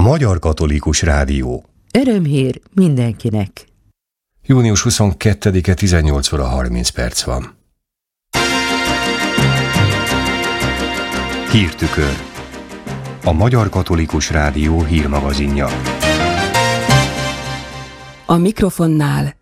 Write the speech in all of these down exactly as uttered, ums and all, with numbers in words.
Magyar Katolikus Rádió. Örömhír mindenkinek. június huszonkettedike, tizennyolc óra harminc perc van. Hírtükör. A Magyar Katolikus Rádió hírmagazinja. A mikrofonnál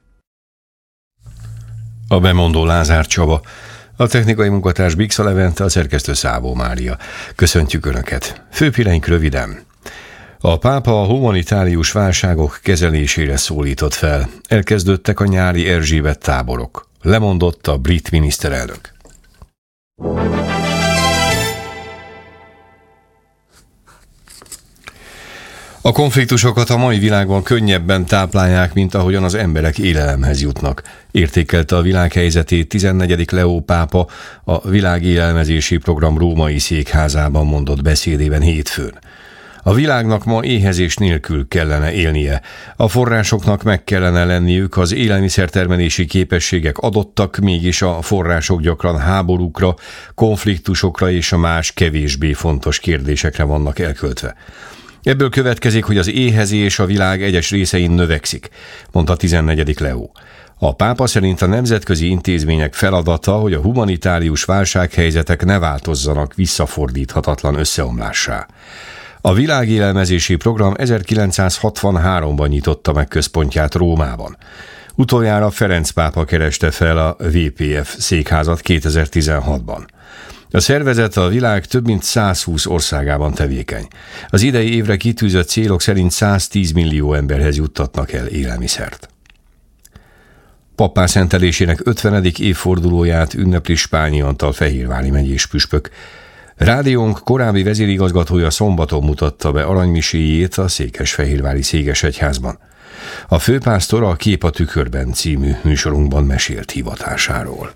a bemondó Lázár Csaba, a technikai munkatárs Bixa Levente, a szerkesztő Szabó Mária. Köszöntjük Önöket. Főhíreink röviden. A pápa a humanitárius válságok kezelésére szólított fel. Elkezdődtek a nyári Erzsébet táborok. Lemondott a brit miniszterelnök. A konfliktusokat a mai világban könnyebben táplálják, mint ahogyan az emberek élelemhez jutnak. Értékelte a világ helyzetét tizennegyedik Leó pápa a Világélelmezési Program római székházában mondott beszédében hétfőn. A világnak ma éhezés nélkül kellene élnie. A forrásoknak meg kellene lenniük, az élelmiszertermelési képességek adottak, mégis a források gyakran háborúkra, konfliktusokra és a más kevésbé fontos kérdésekre vannak elköltve. Ebből következik, hogy az éhezés a világ egyes részein növekszik, mondta tizennegyedik Leó. A pápa szerint a nemzetközi intézmények feladata, hogy a humanitárius válsághelyzetek ne változzanak visszafordíthatatlan összeomlássá. A Világélelmezési Program ezerkilencszázhatvanháromban nyitotta meg központját Rómában. Utoljára Ferenc pápa kereste fel a vé pé ef székházat kétezer-tizenhatban. A szervezet a világ több mint százhúsz országában tevékeny. Az idei évre kitűzött célok szerint száztíz millió emberhez juttatnak el élelmiszert. Pappá szentelésének ötvenedik évfordulóját ünnepli Spányi Antal fehérvári megyés püspök. Rádiónk korábbi vezérigazgatója szombaton mutatta be aranymiséjét a Székesfehérvári Székesegyházban. A főpásztor a Kép a tükörben című műsorunkban mesélt hivatásáról.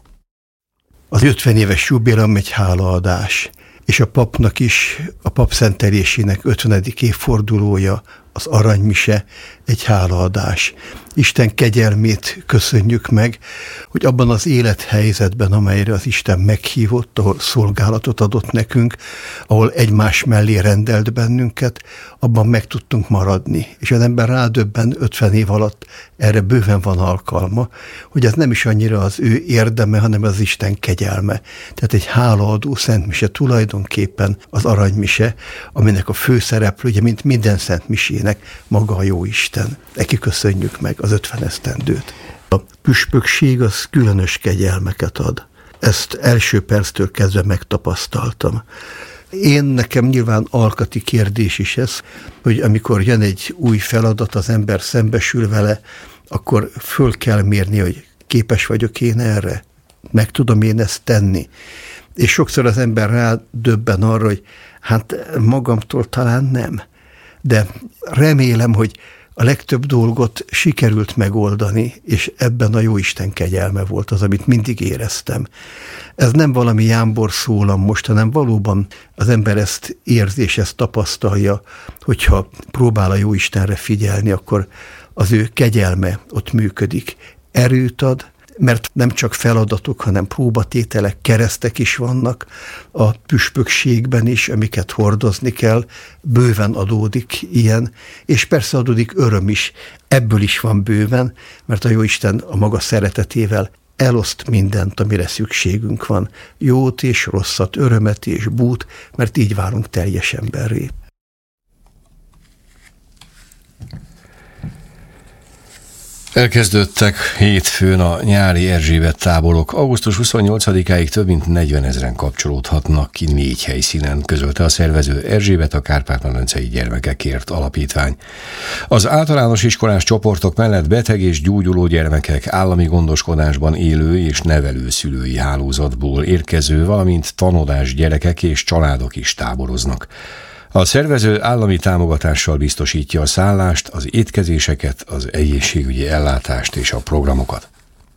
Az ötven éves jubileum egy hálaadás, és a papnak is, a pap szentelésének ötvenedik évfordulója, az aranymise egy hálaadás. Isten kegyelmét köszönjük meg, hogy abban az élethelyzetben, amelyre az Isten meghívott, ahol szolgálatot adott nekünk, ahol egymás mellé rendelt bennünket, abban meg tudtunk maradni. És az ember rádöbben ötven év alatt, erre bőven van alkalma, hogy ez nem is annyira az ő érdeme, hanem az Isten kegyelme. Tehát egy hálaadó szentmise tulajdonképpen az aranymise, aminek a főszereplője, mint minden szentmisének, maga a Jóisten. Neki köszönjük meg az ötven esztendőt. A püspökség az különös kegyelmeket ad. Ezt első perctől kezdve megtapasztaltam. Én nekem nyilván alkati kérdés is ez, hogy amikor jön egy új feladat, az ember szembesül vele, akkor föl kell mérni, hogy képes vagyok én erre, meg tudom én ezt tenni. És sokszor az ember rádöbben arra, hogy hát magamtól talán nem. De remélem, hogy a legtöbb dolgot sikerült megoldani, és ebben a Jóisten kegyelme volt az, amit mindig éreztem. Ez nem valami jámbor szólam most, hanem valóban az ember ezt érzi, és ezt tapasztalja, hogyha próbál a Jóistenre figyelni, akkor az ő kegyelme ott működik. Erőt ad, mert nem csak feladatok, hanem próbatételek, keresztek is vannak a püspökségben is, amiket hordozni kell, bőven adódik ilyen, és persze adódik öröm is, ebből is van bőven, mert a Jóisten a maga szeretetével eloszt mindent, amire szükségünk van, jót és rosszat, örömet és bút, mert így válunk teljes emberré. Elkezdődtek hétfőn a nyári Erzsébet táborok. augusztus huszonnyolcadikáig több mint negyvenezren kapcsolódhatnak ki négy helyszínen, közölte a szervező Erzsébet a Kárpát-medencei Gyermekekért Alapítvány. Az általános iskolás csoportok mellett beteg és gyógyuló gyermekek, állami gondoskodásban élő és nevelő szülői hálózatból érkező, valamint tanodás gyerekek és családok is táboroznak. A szervező állami támogatással biztosítja a szállást, az étkezéseket, az egészségügyi ellátást és a programokat.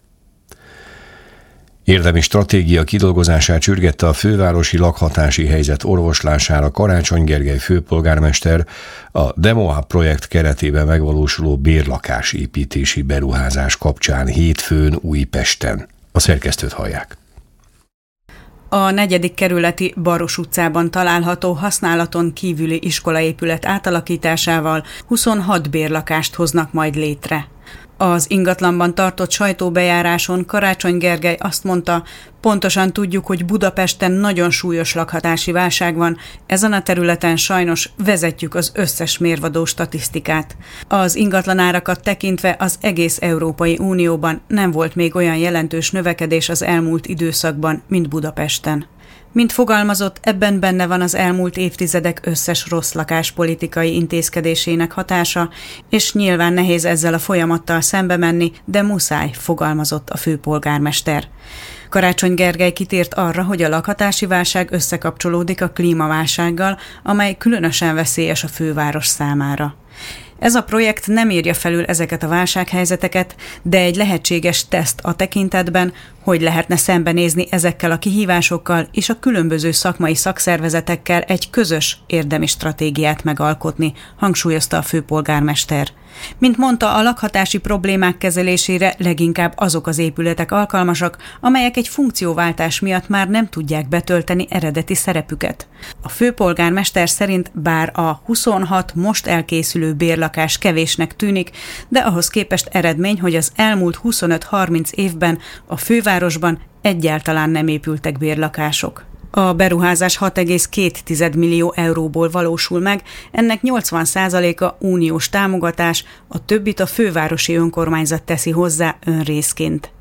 Érdemi stratégia kidolgozását sürgette a fővárosi lakhatási helyzet orvoslására Karácsony Gergely főpolgármester a DemoHub projekt keretében megvalósuló bérlakásépítési beruházás kapcsán hétfőn Újpesten. A szerkesztőt hallják. A negyedik kerületi Baros utcában található használaton kívüli iskolaépület átalakításával huszonhat bérlakást hoznak majd létre. Az ingatlanban tartott sajtóbejáráson Karácsony Gergely azt mondta, pontosan tudjuk, hogy Budapesten nagyon súlyos lakhatási válság van, ezen a területen sajnos vezetjük az összes mérvadó statisztikát. Az ingatlanárakat tekintve az egész Európai Unióban nem volt még olyan jelentős növekedés az elmúlt időszakban, mint Budapesten. Mint fogalmazott, ebben benne van az elmúlt évtizedek összes rossz lakáspolitikai intézkedésének hatása, és nyilván nehéz ezzel a folyamattal szembe menni, de muszáj, fogalmazott a főpolgármester. Karácsony Gergely kitért arra, hogy a lakhatási válság összekapcsolódik a klímaválsággal, amely különösen veszélyes a főváros számára. Ez a projekt nem írja felül ezeket a válsághelyzeteket, de egy lehetséges teszt a tekintetben, hogy lehetne szembenézni ezekkel a kihívásokkal és a különböző szakmai szakszervezetekkel egy közös érdemi stratégiát megalkotni, hangsúlyozta a főpolgármester. Mint mondta, a lakhatási problémák kezelésére leginkább azok az épületek alkalmasak, amelyek egy funkcióváltás miatt már nem tudják betölteni eredeti szerepüket. A főpolgármester szerint bár a huszonhat most elkészülő bérlakás kevésnek tűnik, de ahhoz képest eredmény, hogy az elmúlt huszonöt-harminc évben a fővárosban egyáltalán nem épültek bérlakások. A beruházás hat egész két millió euróból valósul meg, ennek nyolcvan százaléka uniós támogatás, a többit a fővárosi önkormányzat teszi hozzá önrészként.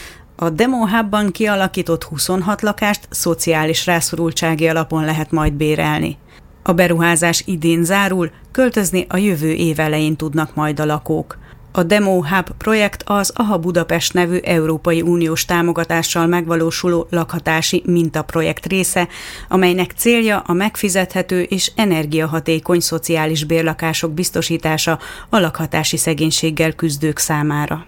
A Demo Hubban kialakított huszonhat lakást szociális rászorultsági alapon lehet majd bérelni. A beruházás idén zárul, költözni a jövő év elején tudnak majd a lakók. A Demo Hub projekt az á há á Budapest nevű Európai Uniós támogatással megvalósuló lakhatási mintaprojekt része, amelynek célja a megfizethető és energiahatékony szociális bérlakások biztosítása a lakhatási szegénységgel küzdők számára.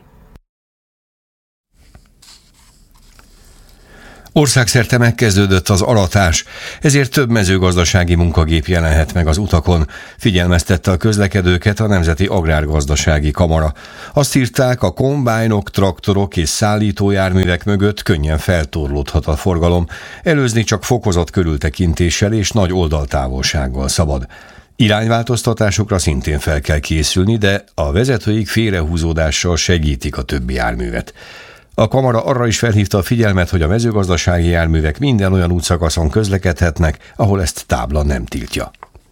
Országszerte megkezdődött az aratás, ezért több mezőgazdasági munkagép jelenhet meg az utakon, figyelmeztette a közlekedőket a Nemzeti Agrárgazdasági Kamara. Azt írták, a kombájnok, traktorok és szállítójárművek mögött könnyen feltorlódhat a forgalom, előzni csak fokozott körültekintéssel és nagy oldaltávolsággal szabad. Irányváltoztatásokra szintén fel kell készülni, de a vezetőik félrehúzódással segítik a többi járművet. A kamara arra is felhívta a figyelmet, hogy a mezőgazdasági járművek minden olyan útszakaszon közlekedhetnek, ahol ezt tábla nem tiltja.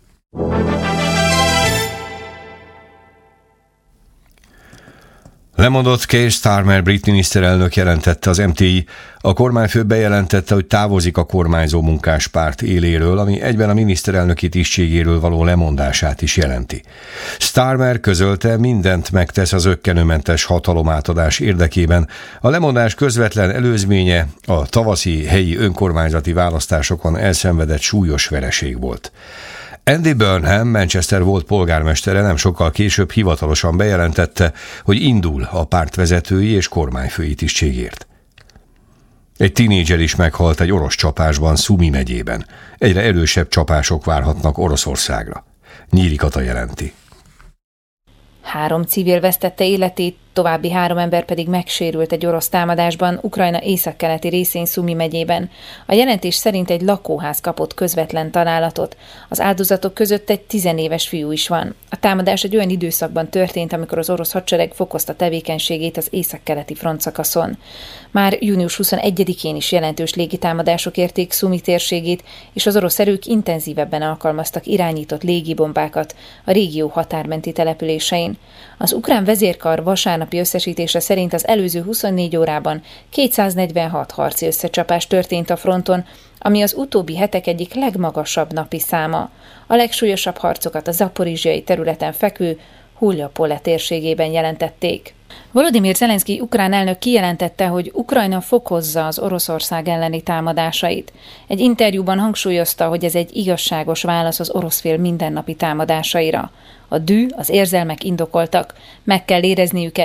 Lemondott Keir Starmer brit miniszterelnök, jelentette az em té i. A kormányfő bejelentette, hogy távozik a kormányzó munkáspárt éléről, ami egyben a miniszterelnöki tisztségéről való lemondását is jelenti. Starmer közölte, mindent megtesz az ökkenőmentes hatalomátadás érdekében. A lemondás közvetlen előzménye a tavaszi helyi önkormányzati választásokon elszenvedett súlyos vereség volt. Andy Burnham, Manchester volt polgármestere nem sokkal később hivatalosan bejelentette, hogy indul a pártvezetői és kormányfői tisztségért. Egy tinédzser is meghalt egy orosz csapásban Szumi megyében. Egyre erősebb csapások várhatnak Oroszországra. Nyíri Kata jelenti. Három civil vesztette életét, további három ember pedig megsérült egy orosz támadásban Ukrajna északkeleti részén Szumi megyében. A jelentés szerint egy lakóház kapott közvetlen találatot. Az áldozatok között egy tizenéves fiú is van. A támadás egy olyan időszakban történt, amikor az orosz hadsereg fokozta tevékenységét az északkeleti frontszakaszon. Már június huszonegyedikén is jelentős légitámadások érték Szumi térségét, és az orosz erők intenzívebben alkalmaztak irányított légibombákat a régió határmenti településein. Az ukrán vezérkar vasárnapi összesítése szerint az előző huszonnégy órában kétszáznegyvenhat harci összecsapás történt a fronton, ami az utóbbi hetek egyik legmagasabb napi száma. A legsúlyosabb harcokat a zaporizsiai területen fekvő Huljapole térségében jelentették. Volodymyr Zelenszkij ukrán elnök kijelentette, hogy Ukrajna fokozza az Oroszország elleni támadásait. Egy interjúban hangsúlyozta, hogy ez egy igazságos válasz az orosz fél mindennapi támadásaira. A dű, az érzelmek indokoltak, meg kell érezniük ezt.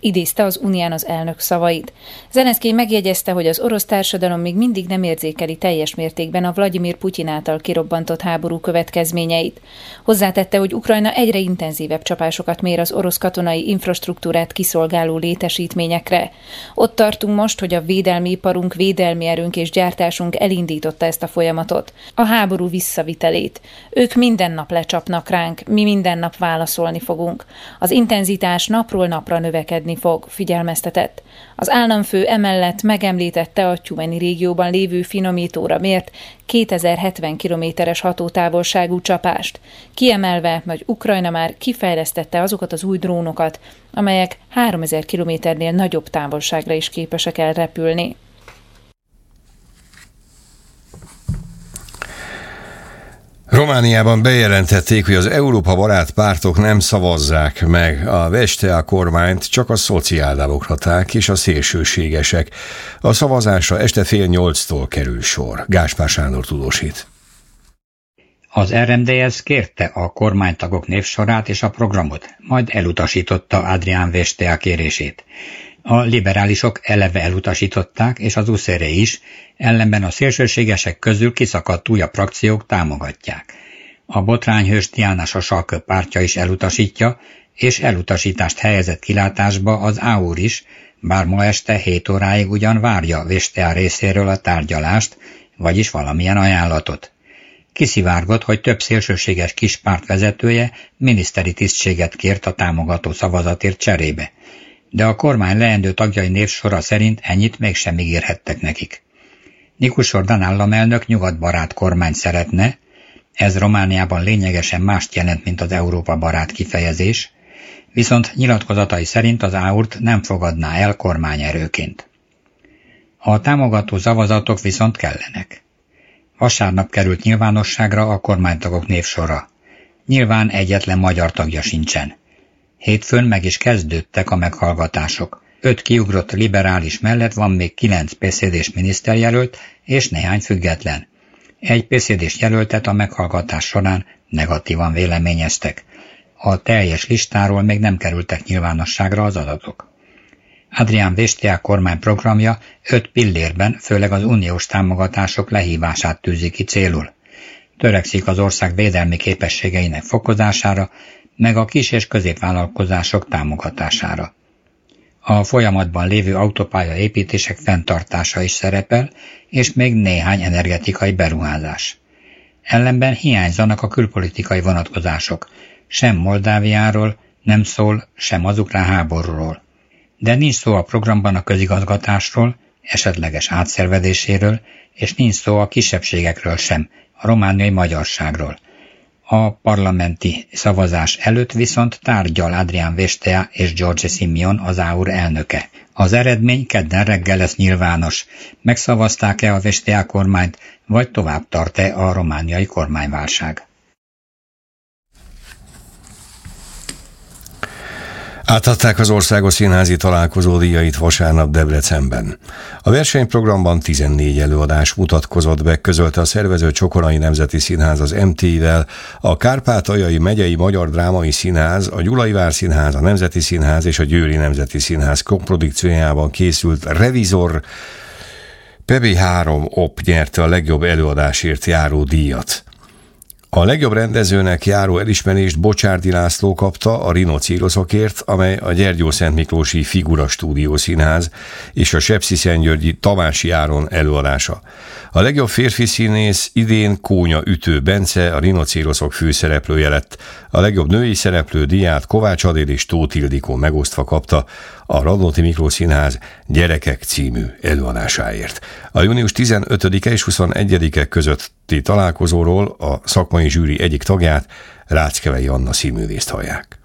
idézte az Uniános elnök szavait. Zelenszkij megjegyezte, hogy az orosz társadalom még mindig nem érzékeli teljes mértékben a Vladimir Putyin által kirobbantott háború következményeit. Hozzátette, hogy Ukrajna egyre intenzívebb csapásokat mér az orosz katonai infrastruktúrát kiszolgáló létesítményekre. Ott tartunk most, hogy a védelmi iparunk, védelmi erőnk és gyártásunk elindította ezt a folyamatot, a háború visszavitelét. Ők minden nap lecsapnak ránk, mi minden nap válaszolni fogunk. Az intenzitás napról napra növekedni fog, figyelmeztetett. Az államfő emellett megemlítette a Tyumeni régióban lévő finomítóra mért kétezer-hetven kilométeres hatótávolságú csapást, kiemelve, hogy Ukrajna már kifejlesztette azokat az új drónokat, amelyek háromezer kilométernél nagyobb távolságra is képesek elrepülni. Romániában bejelentették, hogy az Európa barát pártok nem szavazzák meg a Vestea kormányt, csak a szociáldemokraták és a szélsőségesek. A szavazásra este fél nyolctól kerül sor. Gáspár Sándor tudósít. Az er em dé es kérte a kormánytagok névsorát és a programot, majd elutasította Adrian Vestea kérését. A liberálisok eleve elutasították, és az u es zé er is, ellenben a szélsőségesek közül kiszakadt újabb frakciók támogatják. A botrányhős Diana Sasalkö pártja is elutasítja, és elutasítást helyezett kilátásba az á u er is, bár ma este hét óráig ugyan várja Vestea részéről a tárgyalást, vagyis valamilyen ajánlatot. Kiszivárgott, hogy több szélsőséges kispárt vezetője miniszteri tisztséget kért a támogató szavazatért cserébe. De a kormány leendő tagjai névsora szerint ennyit mégsem ígérhettek nekik. Nikus Ordan államelnök nyugatbarát kormány szeretne, ez Romániában lényegesen mást jelent, mint az Európa barát kifejezés, viszont nyilatkozatai szerint az á u er-t nem fogadná el kormányerőként. A támogató szavazatok viszont kellenek. Vasárnap került nyilvánosságra a kormánytagok névsora. Nyilván egyetlen magyar tagja sincsen. Hétfőn meg is kezdődtek a meghallgatások. Öt kiugrott liberális mellett van még kilenc pé cé dés miniszterjelölt és néhány független. Egy pé cé dés jelöltet a meghallgatás során negatívan véleményeztek. A teljes listáról még nem kerültek nyilvánosságra az adatok. Adrian Vestea kormány programja öt pillérben főleg az uniós támogatások lehívását tűzi ki célul. Törekszik az ország védelmi képességeinek fokozására, meg a kis- és középvállalkozások támogatására. A folyamatban lévő autópálya építések fenntartása is szerepel, és még néhány energetikai beruházás. Ellenben hiányzanak a külpolitikai vonatkozások, sem Moldáviáról nem szól, sem az ukrán háborúról. De nincs szó a programban a közigazgatásról, esetleges átszervezéséről, és nincs szó a kisebbségekről sem, a romániai magyarságról. A parlamenti szavazás előtt viszont tárgyal Adrian Vestea és George Simion, az á u er elnöke. Az eredmény kedden reggel lesz nyilvános. Megszavazták-e a Vestea kormányt, vagy tovább tart-e a romániai kormányválság? Átadták az országos színházi találkozó díjait vasárnap Debrecenben. A versenyprogramban tizennégy előadás mutatkozott be, közölte a szervező Csokonai Nemzeti Színház az em té i-vel, a Kárpátaljai Megyei Magyar Drámai Színház, a Gyulaivár Színház, a Nemzeti Színház és a Győri Nemzeti Színház koprodukciójában készült Revizor pé bé három op nyerte a legjobb előadásért járó díjat. A legjobb rendezőnek járó elismerést Bocsárdi László kapta a Rinocéroszokért, amely a Gyergyószentmiklósi Figura Stúdió Színház és a sepsiszentgyörgyi Tamási Áron előadása. A legjobb férfi színész idén Kónya Ütő Bence, a Rinocéroszok főszereplője lett. A legjobb női szereplő díját Kovács Adél és Tóth Ildikó megosztva kapta a Radnóti Miklós Színház Gyerekek című előadásáért. A június tizenötödike és huszonegyedike közötti találkozóról a szakmai zsűri egyik tagját, Ráckevei Anna színművészt hallják.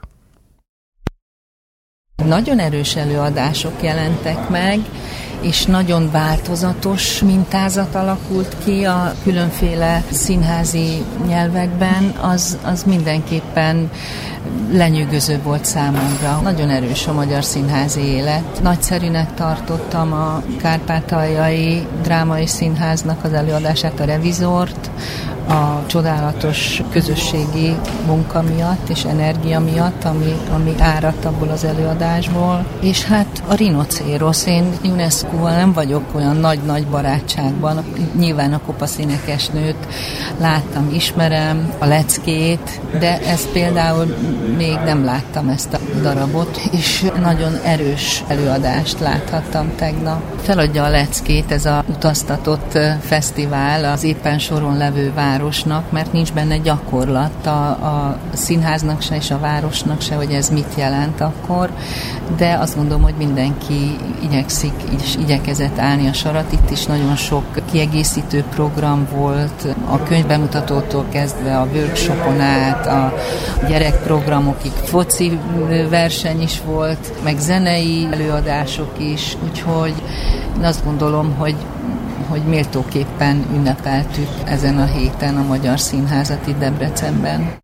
Nagyon erős előadások jelentek meg, és nagyon változatos mintázat alakult ki a különféle színházi nyelvekben, az, az mindenképpen lenyűgöző volt számomra. Nagyon erős a magyar színházi élet. Nagyszerűnek tartottam a Kárpátaljai Drámai Színháznak az előadását, a Revizort, a csodálatos közösségi munka miatt és energia miatt, ami, ami áradt abból az előadásból. És hát a rinocérosz, én UNESCO-val nem vagyok olyan nagy-nagy barátságban, nyilván a kopasz énekesnőt láttam, ismerem, a leckét, de ezt például még nem láttam, ezt a darabot, és nagyon erős előadást láthattam tegnap. Feladja a leckét ez a utaztatott fesztivál az éppen soron levő városnak, mert nincs benne gyakorlat a, a színháznak se és a városnak se, hogy ez mit jelent akkor, de azt gondolom, hogy mindenki igyekszik és igyekezett állni a sarat. Itt is nagyon sok kiegészítő program volt, a könyvbemutatótól kezdve a workshopon át, a gyerekprogramokig, foci verseny is volt, meg zenei előadások is, úgyhogy én azt gondolom, hogy hogy méltóképpen ünnepeltük ezen a héten a Magyar Színházat itt Debrecenben.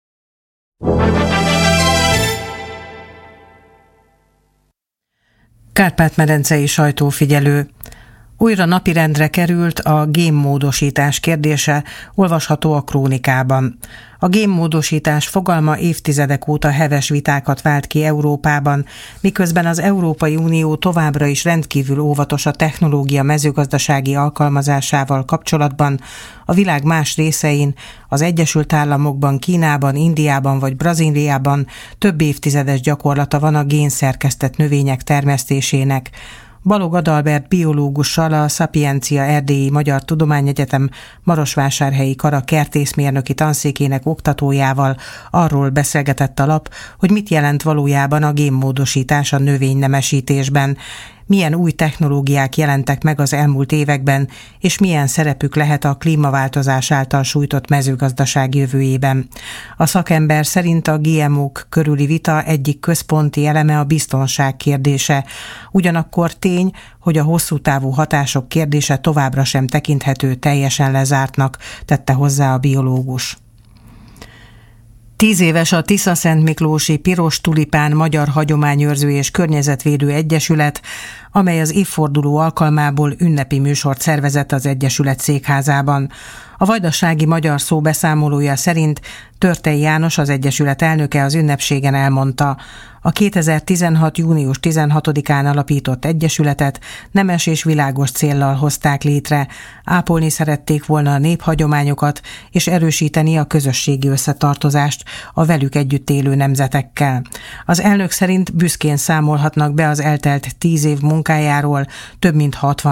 Kárpát-medencei sajtófigyelő. Újra napirendre került a génmódosítás kérdése, olvasható a Krónikában. A génmódosítás fogalma évtizedek óta heves vitákat vált ki Európában, miközben az Európai Unió továbbra is rendkívül óvatos a technológia mezőgazdasági alkalmazásával kapcsolatban. A világ más részein, az Egyesült Államokban, Kínában, Indiában vagy Brazíliában több évtizedes gyakorlata van a génszerkesztett növények termesztésének. Balog Adalbert biológussal, a Szapiencia Erdélyi Magyar Tudományegyetem Marosvásárhelyi Kara kertészmérnöki tanszékének oktatójával arról beszélgetett a lap, hogy mit jelent valójában a génmódosítás a növénynemesítésben, milyen új technológiák jelentek meg az elmúlt években, és milyen szerepük lehet a klímaváltozás által sújtott mezőgazdaság jövőjében. A szakember szerint a gé em ó-k körüli vita egyik központi eleme a biztonság kérdése. Ugyanakkor tény, hogy a hosszú távú hatások kérdése továbbra sem tekinthető teljesen lezártnak, tette hozzá a biológus. Tíz éves a Tisza-Szentmiklósi Piros Tulipán Magyar Hagyományőrző és Környezetvédő Egyesület, amely az évforduló alkalmából ünnepi műsort szervezett az Egyesület székházában. A vajdasági magyar szó beszámolója szerint Törtei János, az Egyesület elnöke az ünnepségen elmondta, a kétezer-tizenhat. június tizenhatodikán alapított egyesületet nemes és világos céllal hozták létre. Ápolni szerették volna a néphagyományokat és erősíteni a közösségi összetartozást a velük együtt élő nemzetekkel. Az elnök szerint büszkén számolhatnak be az eltelt tíz év munkájáról, több mint hatvan